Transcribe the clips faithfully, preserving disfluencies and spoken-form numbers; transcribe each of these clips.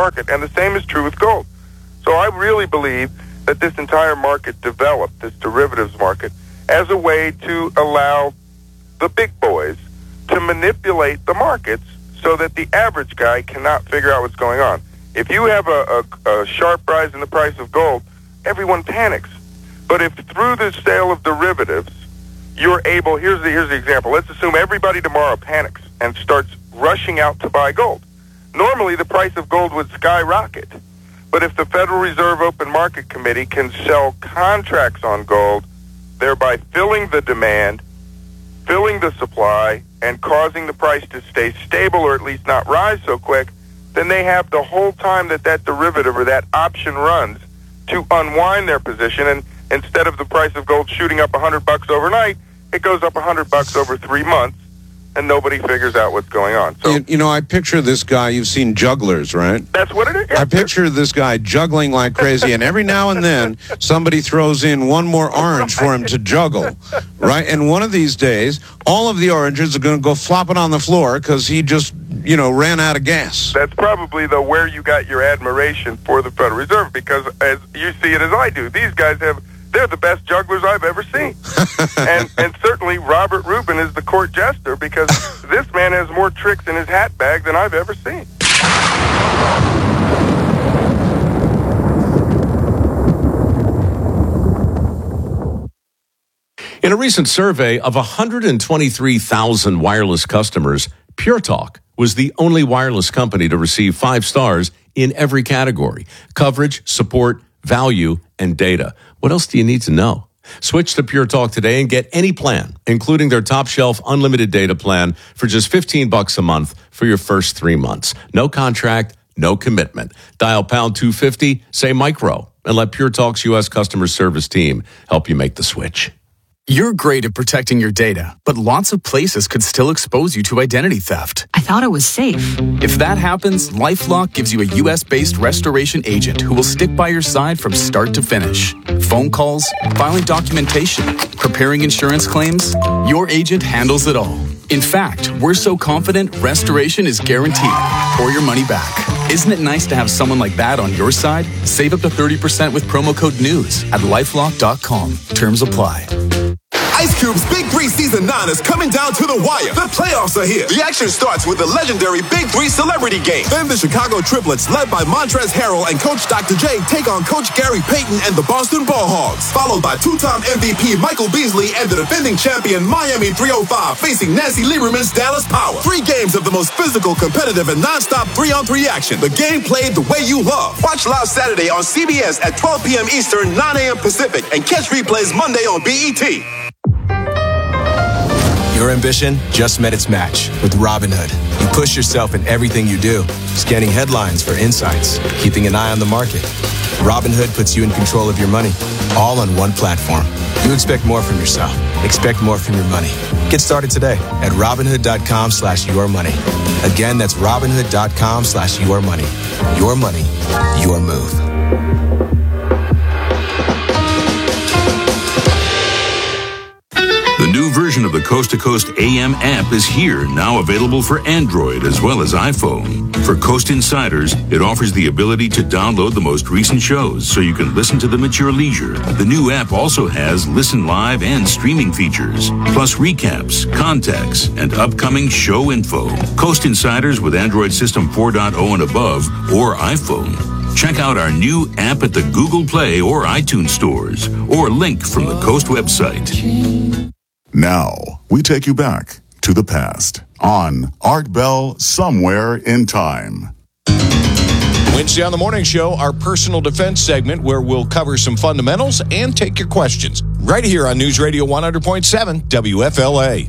market. And the same is true with gold. So I really believe that this entire market developed, this derivatives market, as a way to allow the big boys to manipulate the markets so that the average guy cannot figure out what's going on. If you have a, a, a sharp rise in the price of gold, everyone panics. But if through the sale of derivatives, you're able, here's the, here's the example. Let's assume everybody tomorrow panics and starts rushing out to buy gold. Normally, the price of gold would skyrocket. But if the Federal Reserve Open Market Committee can sell contracts on gold, thereby filling the demand, filling the supply, and causing the price to stay stable or at least not rise so quick, then they have the whole time that that derivative or that option runs to unwind their position. And instead of the price of gold shooting up one hundred bucks overnight, it goes up one hundred bucks over three months, and nobody figures out what's going on. So, you, you know, I picture this guy, you've seen jugglers, right? That's what it is. I picture this guy juggling like crazy, and every now and then somebody throws in one more orange for him to juggle, right? And one of these days, all of the oranges are going to go flopping on the floor because he just, you know, ran out of gas. That's probably, though, where you got your admiration for the Federal Reserve, because as you see it as I do, these guys have... they're the best jugglers I've ever seen. and and certainly Robert Rubin is the court jester, because this man has more tricks in his hat bag than I've ever seen. In a recent survey of one hundred twenty-three thousand wireless customers, Pure Talk was the only wireless company to receive five stars in every category: coverage, support, value, and data. What else do you need to know? Switch to Pure Talk today and get any plan, including their top shelf unlimited data plan, for just fifteen bucks a month for your first three months. No contract, no commitment. Dial pound two fifty, say micro, and let Pure Talk's U S customer service team help you make the switch. You're great at protecting your data, but lots of places could still expose you to identity theft. I thought it was safe. If that happens, LifeLock gives you a U S-based restoration agent who will stick by your side from start to finish. Phone calls, filing documentation, preparing insurance claims, your agent handles it all. In fact, we're so confident restoration is guaranteed or your money back. Isn't it nice to have someone like that on your side? Save up to thirty percent with promo code NEWS at lifelock dot com. Terms apply. Ice Cube's Big Three Season nine is coming down to the wire. The playoffs are here. The action starts with the legendary Big Three Celebrity Game. Then the Chicago Triplets, led by Montrezl Harrell and Coach Doctor J, take on Coach Gary Payton and the Boston Ball Hogs. Followed by two-time M V P Michael Beasley and the defending champion Miami three oh five facing Nancy Lieberman's Dallas Power. Three games of the most physical, competitive, and non-stop three-on-three action. The game played the way you love. Watch live Saturday on C B S at twelve p.m. Eastern, nine a.m. Pacific, and catch replays Monday on B E T. Your ambition just met its match with Robinhood. You push yourself in everything you do, scanning headlines for insights, keeping an eye on the market. Robinhood puts you in control of your money, all on one platform. You expect more from yourself. Expect more from your money. Get started today at Robinhood.com slash your money. Again, that's Robinhood.com slash your money. Your money, your move. The new version of the Coast to Coast A M app is here, now available for Android as well as iPhone. For Coast Insiders, it offers the ability to download the most recent shows so you can listen to them at your leisure. The new app also has listen live and streaming features, plus recaps, contacts, and upcoming show info. Coast Insiders with Android System four point oh and above or iPhone. Check out our new app at the Google Play or iTunes stores, or link from the Coast website. Now, we take you back to the past on Art Bell Somewhere in Time. Wednesday on the Morning Show, our personal defense segment where we'll cover some fundamentals and take your questions. Right here on News Radio one hundred point seven W F L A.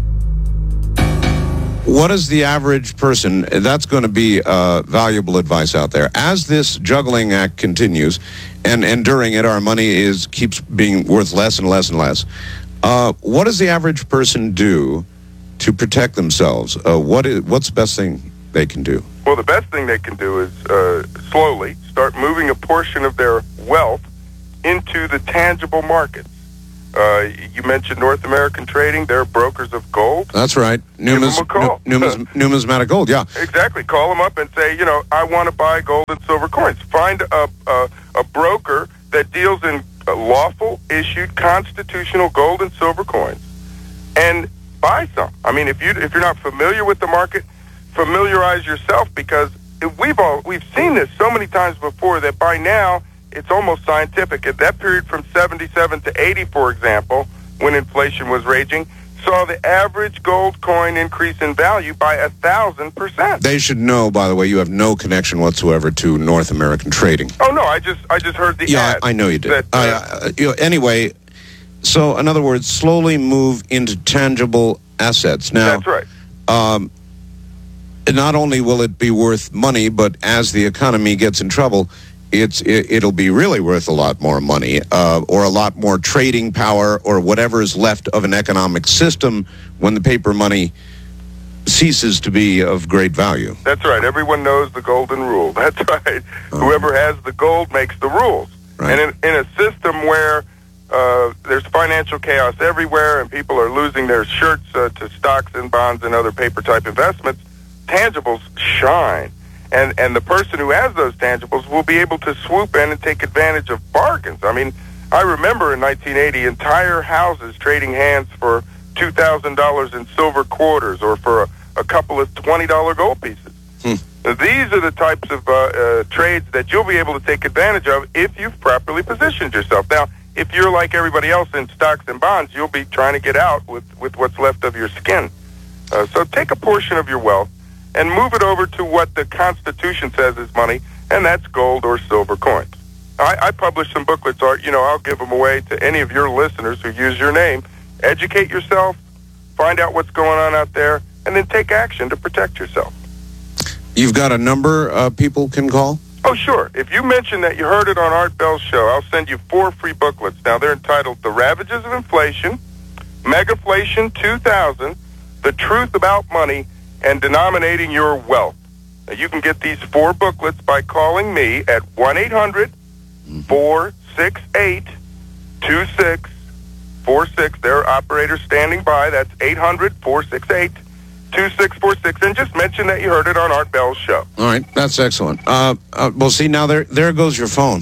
What is the average person? That's going to be uh, valuable advice out there. As this juggling act continues, and, and during it, our money is keeps being worth less and less and less. Uh, what does the average person do to protect themselves? Uh, what is what's the best thing they can do? Well, the best thing they can do is uh, slowly start moving a portion of their wealth into the tangible markets. Uh, you mentioned North American Trading. They're brokers of gold. That's right. Numis- Give them a call. Nu- numis- numismatic gold, yeah. Exactly. Call them up and say, you know, I want to buy gold and silver coins. Find a, a, a broker that deals in uh, lawful, issued, constitutional gold and silver coins, and buy some. I mean, if you if you're not familiar with the market, familiarize yourself, because we've all we've seen this so many times before that by now it's almost scientific. At that period from seventy-seven to eighty, for example, when inflation was raging, saw the average gold coin increase in value by a thousand percent. They should know, by the way, you have no connection whatsoever to North American Trading. Oh no, I just I just heard the Yeah, ad. I, I know you did. That, uh, uh, you know, anyway, so in other words, slowly move into tangible assets. Now, that's right. Um, not only will it be worth money, but as the economy gets in trouble, it's it, it'll be really worth a lot more money, uh, or a lot more trading power, or whatever is left of an economic system when the paper money ceases to be of great value. That's right. Everyone knows the golden rule. That's right. Oh. Whoever has the gold makes the rules. Right. And in, in a system where uh, there's financial chaos everywhere and people are losing their shirts uh, to stocks and bonds and other paper-type investments, tangibles shine. And and the person who has those tangibles will be able to swoop in and take advantage of bargains. I mean, I remember in nineteen eighty, entire houses trading hands for two thousand dollars in silver quarters or for a, a couple of twenty dollar gold pieces. Hmm. Now, these are the types of uh, uh, trades that you'll be able to take advantage of if you've properly positioned yourself. Now, if you're like everybody else in stocks and bonds, you'll be trying to get out with, with what's left of your skin. Uh, so take a portion of your wealth and move it over to what the Constitution says is money, and that's gold or silver coins. I, I publish some booklets. Or, you know, I'll give them away to any of your listeners who use your name. Educate yourself, find out what's going on out there, and then take action to protect yourself. You've got a number uh, people can call? Oh, sure. If you mention that you heard it on Art Bell's show, I'll send you four free booklets. Now, they're entitled The Ravages of Inflation, Megaflation two thousand, The Truth About Money, and Denominating Your Wealth. Now, you can get these four booklets by calling me at one eight hundred four six eight two six four six. There are operators standing by. That's eight hundred four six eight two six four six. And just mention that you heard it on Art Bell's show. All right, that's excellent. Uh, uh, well, see, now there there goes your phone.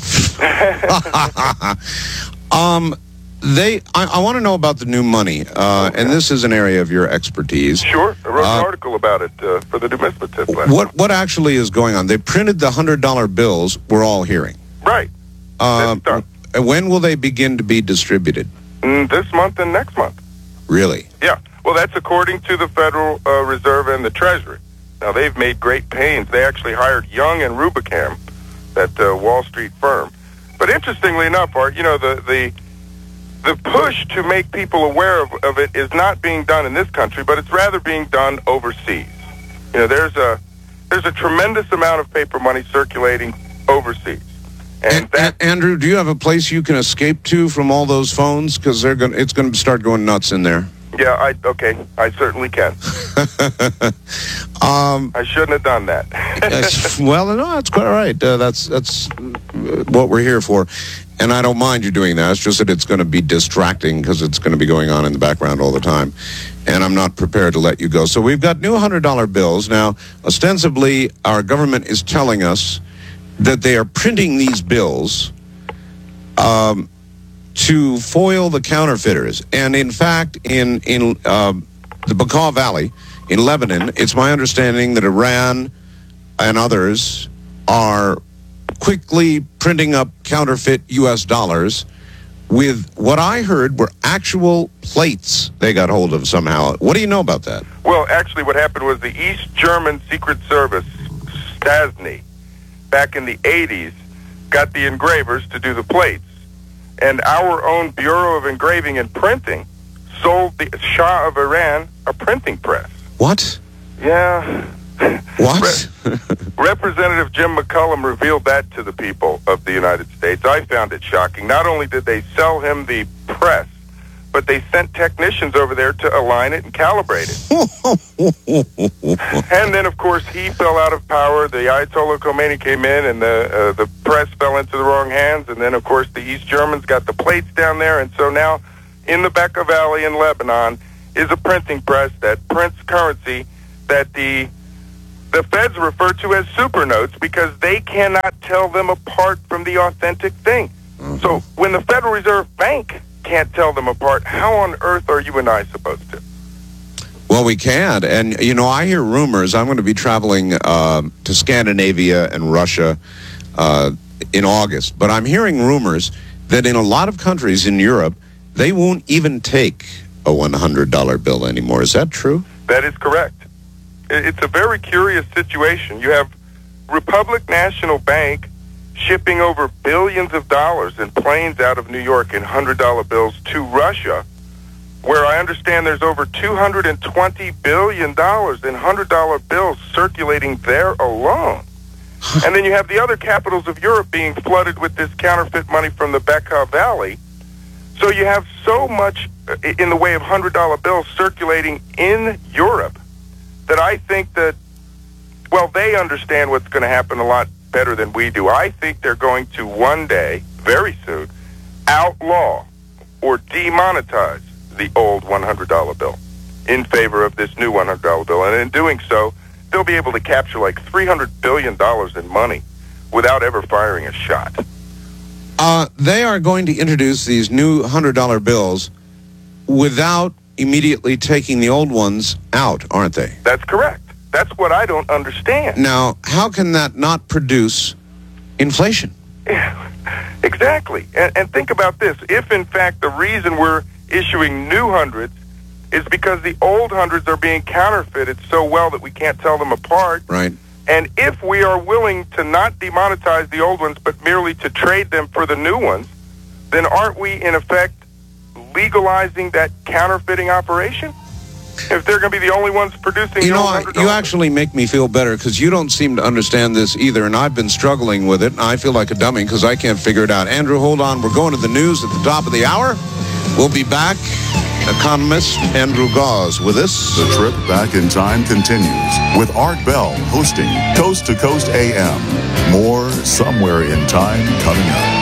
um, they, I, I want to know about the new money, uh, okay. and this is an area of your expertise. Sure, I wrote uh, an article about it uh, for the Numismatist last What month. what actually is going on? They printed the hundred dollar bills. We're all hearing. Right. Uh, when will they begin to be distributed? Mm, this month and next month. Really? Yeah. Well, that's according to the Federal uh, Reserve and the Treasury. Now, they've made great pains. They actually hired Young and Rubicam, that uh, Wall Street firm. But interestingly enough, Art, you know, the the, the push to make people aware of, of it is not being done in this country, but it's rather being done overseas. You know, there's a there's a tremendous amount of paper money circulating overseas. And that, a- Andrew, do you have a place you can escape to from all those phones? Because they're going, it's going to start going nuts in there. Yeah, I okay, I certainly can. um, I shouldn't have done that. Well, no, that's quite all right. Uh, that's that's what we're here for, and I don't mind you doing that. It's just that it's going to be distracting because it's going to be going on in the background all the time, and I'm not prepared to let you go. So we've got new hundred dollar bills now. Ostensibly, our government is telling us that they are printing these bills um, to foil the counterfeiters. And in fact, in in um, the Bekaa Valley, in Lebanon, it's my understanding that Iran and others are quickly printing up counterfeit U S dollars with what I heard were actual plates they got hold of somehow. What do you know about that? Well, actually what happened was the East German Secret Service, Stasi, back in the eighties, got the engravers to do the plates. And our own Bureau of Engraving and Printing sold the Shah of Iran a printing press. What? Yeah. What? Re- Representative Jim McCullum revealed that to the people of the United States. I found it shocking. Not only did they sell him the press, but they sent technicians over there to align it and calibrate it. And then, of course, he fell out of power. The Ayatollah Khomeini came in, and the uh, the press fell into the wrong hands. And then, of course, the East Germans got the plates down there. And so now in the Bekaa Valley in Lebanon is a printing press that prints currency that the the feds refer to as super notes because they cannot tell them apart from the authentic thing. Mm-hmm. So when the Federal Reserve Bank can't tell them apart, how on earth are you and I supposed to? Well, we can't. And, you know, I hear rumors. I'm going to be traveling uh, to Scandinavia and Russia uh, in August. But I'm hearing rumors that in a lot of countries in Europe, they won't even take a one hundred dollar bill anymore. Is that true? That is correct. It's a very curious situation. You have Republic National Bank shipping over billions of dollars in planes out of New York in one hundred dollar bills to Russia, where I understand there's over two hundred twenty billion dollars in one hundred dollar bills circulating there alone. And then you have the other capitals of Europe being flooded with this counterfeit money from the Bekaa Valley. So you have so much in the way of one hundred dollar bills circulating in Europe that I think that, well, they understand what's going to happen a lot better than we do. I think they're going to one day, very soon, outlaw or demonetize the old one hundred dollar bill in favor of this new one hundred dollar bill. And in doing so, they'll be able to capture like three hundred billion dollars in money without ever firing a shot. Uh, they are going to introduce these new one hundred dollar bills without immediately taking the old ones out, aren't they? That's correct. That's what I don't understand. Now, how can that not produce inflation? Exactly. And, and think about this. If, in fact, the reason we're issuing new hundreds is because the old hundreds are being counterfeited so well that we can't tell them apart. Right. And if we are willing to not demonetize the old ones, but merely to trade them for the new ones, then aren't we, in effect, legalizing that counterfeiting operation? If they're going to be the only ones producing you the know, old I, one hundred dollars. you actually make me feel better because you don't seem to understand this either, and I've been struggling with it, and I feel like a dummy because I can't figure it out. Andrew, hold on. We're going to the news at the top of the hour. We'll be back. Economist Andrew Gause with us. The trip back in time continues with Art Bell hosting Coast to Coast A M. More Somewhere in Time coming up.